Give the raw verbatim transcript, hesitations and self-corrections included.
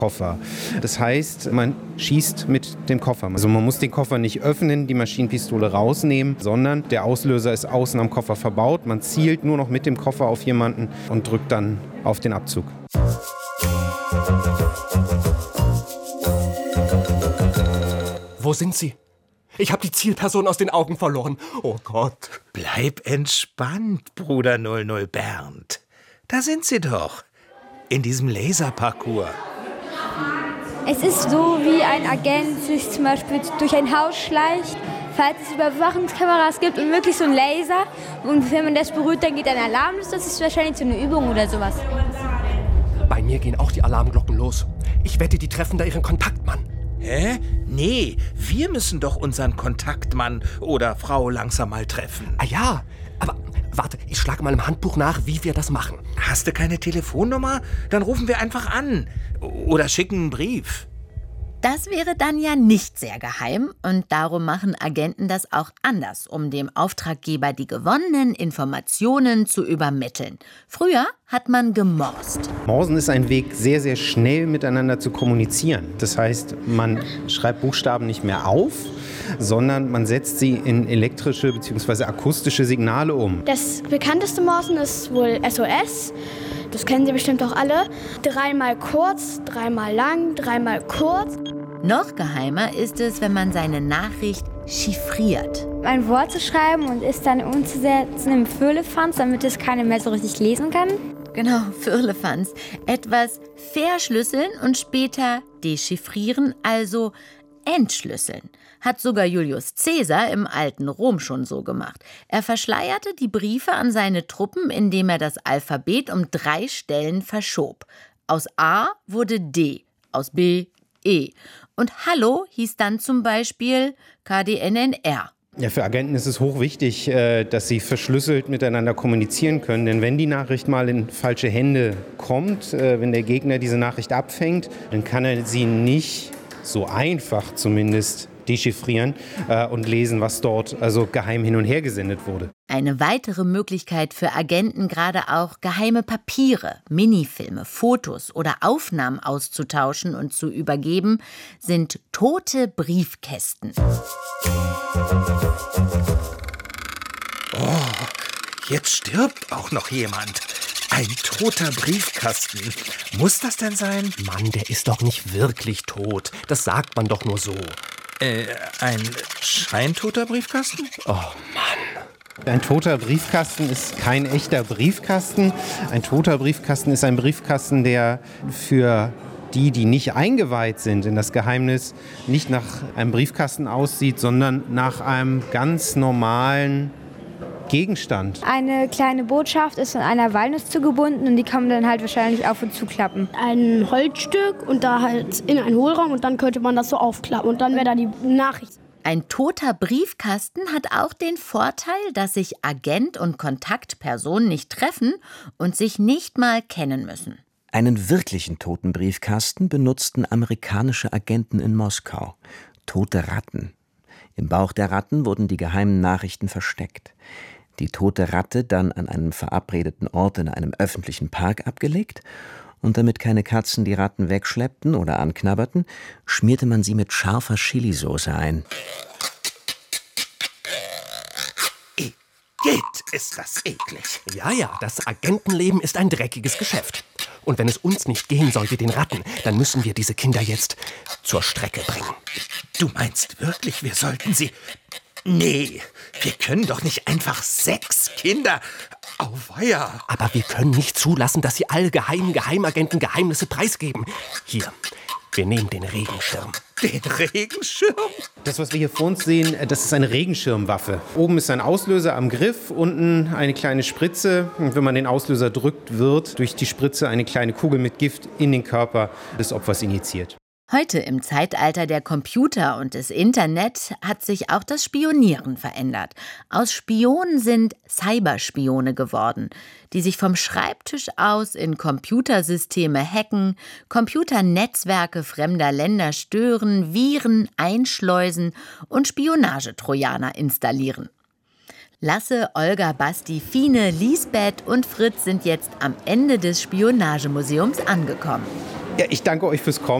Koffer. Das heißt, man schießt mit dem Koffer. Also man muss den Koffer nicht öffnen, die Maschinenpistole rausnehmen, sondern der Auslöser ist außen am Koffer verbaut. Man zielt nur noch mit dem Koffer auf jemanden und drückt dann auf den Abzug. Wo sind Sie? Ich habe die Zielperson aus den Augen verloren. Oh Gott. Bleib entspannt, Bruder null null Bernd. Da sind Sie doch. In diesem Laserparcours. Es ist so, wie ein Agent sich zum Beispiel durch ein Haus schleicht, falls es Überwachungskameras gibt und wirklich so ein Laser. Und wenn man das berührt, dann geht ein Alarm los. Das ist wahrscheinlich so eine Übung oder sowas. Bei mir gehen auch die Alarmglocken los. Ich wette, die treffen da ihren Kontaktmann. Hä? Nee, wir müssen doch unseren Kontaktmann oder Frau langsam mal treffen. Ah ja, aber warte, ich schlage mal im Handbuch nach, wie wir das machen. Hast du keine Telefonnummer? Dann rufen wir einfach an. Oder schicken einen Brief. Das wäre dann ja nicht sehr geheim und darum machen Agenten das auch anders, um dem Auftraggeber die gewonnenen Informationen zu übermitteln. Früher hat man gemorst. Morsen ist ein Weg, sehr, sehr schnell miteinander zu kommunizieren. Das heißt, man schreibt Buchstaben nicht mehr auf, sondern man setzt sie in elektrische bzw. akustische Signale um. Das bekannteste Morsen ist wohl S O S. Das kennen Sie bestimmt auch alle. Dreimal kurz, dreimal lang, dreimal kurz. Noch geheimer ist es, wenn man seine Nachricht chiffriert. Ein Wort zu schreiben und es dann umzusetzen im Firlefanz, damit es keiner mehr so richtig lesen kann. Genau, Firlefanz. Etwas verschlüsseln und später dechiffrieren, also entschlüsseln. Hat sogar Julius Caesar im alten Rom schon so gemacht. Er verschleierte die Briefe an seine Truppen, indem er das Alphabet um drei Stellen verschob. Aus A wurde D, aus B E. Und Hallo hieß dann zum Beispiel K D N N R. Ja, für Agenten ist es hochwichtig, dass sie verschlüsselt miteinander kommunizieren können. Denn wenn die Nachricht mal in falsche Hände kommt, wenn der Gegner diese Nachricht abfängt, dann kann er sie nicht so einfach zumindest dechiffrieren äh, und lesen, was dort also geheim hin und her gesendet wurde. Eine weitere Möglichkeit für Agenten, gerade auch geheime Papiere, Minifilme, Fotos oder Aufnahmen auszutauschen und zu übergeben, sind tote Briefkästen. Oh, jetzt stirbt auch noch jemand. Ein toter Briefkasten. Muss das denn sein? Mann, der ist doch nicht wirklich tot. Das sagt man doch nur so. Äh, ein scheintoter Briefkasten? Oh Mann. Ein toter Briefkasten ist kein echter Briefkasten. Ein toter Briefkasten ist ein Briefkasten, der für die, die nicht eingeweiht sind in das Geheimnis, nicht nach einem Briefkasten aussieht, sondern nach einem ganz normalen Gegenstand. Eine kleine Botschaft ist an einer Walnuss zugebunden und die kann man dann halt wahrscheinlich auf und zuklappen. Ein Holzstück und da halt in einen Hohlraum und dann könnte man das so aufklappen und dann wäre da die Nachricht. Ein toter Briefkasten hat auch den Vorteil, dass sich Agent und Kontaktperson nicht treffen und sich nicht mal kennen müssen. Einen wirklichen toten Briefkasten benutzten amerikanische Agenten in Moskau. Tote Ratten. Im Bauch der Ratten wurden die geheimen Nachrichten versteckt. Die tote Ratte dann an einem verabredeten Ort in einem öffentlichen Park abgelegt und damit keine Katzen die Ratten wegschleppten oder anknabberten, schmierte man sie mit scharfer Chilisauce ein. Geht, ist das eklig. Ja, ja, das Agentenleben ist ein dreckiges Geschäft. Und wenn es uns nicht gehen soll wie den Ratten, dann müssen wir diese Kinder jetzt zur Strecke bringen. Du meinst wirklich, wir sollten sie... Nee, wir können doch nicht einfach sechs Kinder... Auweia. Aber wir können nicht zulassen, dass sie alle geheimen Geheimagenten Geheimnisse preisgeben. Hier, wir nehmen den Regenschirm. Den Regenschirm? Das, was wir hier vor uns sehen, das ist eine Regenschirmwaffe. Oben ist ein Auslöser am Griff, unten eine kleine Spritze. Und wenn man den Auslöser drückt, wird durch die Spritze eine kleine Kugel mit Gift in den Körper des Opfers injiziert. Heute im Zeitalter der Computer und des Internet hat sich auch das Spionieren verändert. Aus Spionen sind Cyberspione geworden, die sich vom Schreibtisch aus in Computersysteme hacken, Computernetzwerke fremder Länder stören, Viren einschleusen und Spionagetrojaner installieren. Lasse, Olga, Basti, Fine, Lisbeth und Fritz sind jetzt am Ende des Spionagemuseums angekommen. Ja, ich danke euch fürs Kommen.